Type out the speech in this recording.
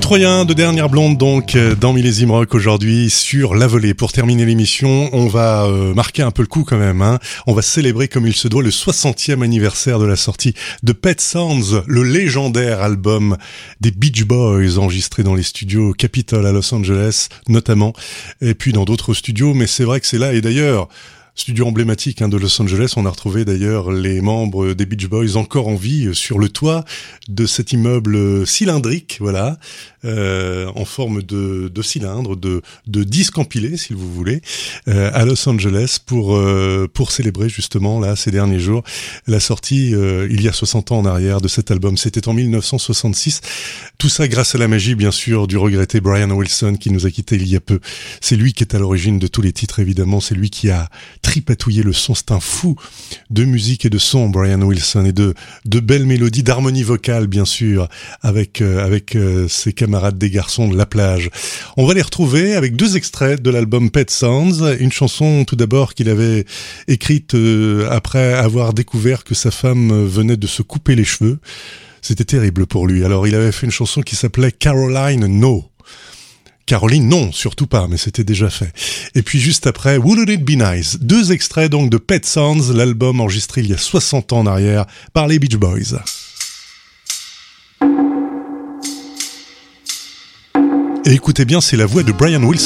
Troyen de Dernière Blonde donc dans Millésime Rock aujourd'hui sur la volée. Pour terminer l'émission, on va marquer un peu le coup quand même. On va célébrer comme il se doit le 60e anniversaire de la sortie de Pet Sounds, le légendaire album des Beach Boys enregistré dans les studios Capitol à Los Angeles notamment, et puis dans d'autres studios. Mais c'est vrai que c'est là, et d'ailleurs... Studio emblématique de Los Angeles, on a retrouvé d'ailleurs les membres des Beach Boys encore en vie sur le toit de cet immeuble cylindrique, voilà, en forme de cylindre, de disque empilé, si vous voulez, à Los Angeles pour célébrer justement là ces derniers jours la sortie il y a 60 ans en arrière de cet album. C'était en 1966. Tout ça grâce à la magie bien sûr du regretté Brian Wilson qui nous a quittés il y a peu. C'est lui qui est à l'origine de tous les titres évidemment, c'est lui qui a tripatouiller le son, c'est un fou de musique et de son, Brian Wilson, et de belles mélodies, d'harmonie vocale bien sûr, avec ses camarades des garçons de la plage. On va les retrouver avec deux extraits de l'album Pet Sounds, une chanson tout d'abord qu'il avait écrite après avoir découvert que sa femme venait de se couper les cheveux. C'était terrible pour lui. Alors il avait fait une chanson qui s'appelait Caroline No. Caroline, non, surtout pas, mais c'était déjà fait. Et puis juste après, Wouldn't It Be Nice? Deux extraits donc de Pet Sounds, l'album enregistré il y a 60 ans en arrière par les Beach Boys. Et écoutez bien, c'est la voix de Brian Wilson.